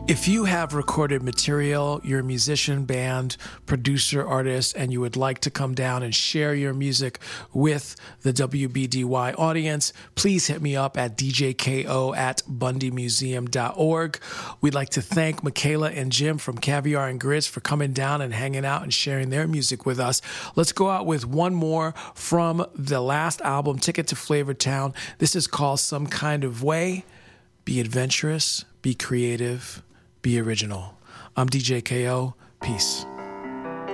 If you have recorded material, you're a musician, band, producer, artist, and you would like to come down and share your music with the WBDY audience, please hit me up at djko@bundymuseum.org. We'd like to thank Michaela and Jim from Caviar and Grits for coming down and hanging out and sharing their music with us. Let's go out with one more from the last album, Ticket to Flavor Town. This is called Some Kind of Way. Be adventurous, be creative, be original. I'm DJ KO. Peace.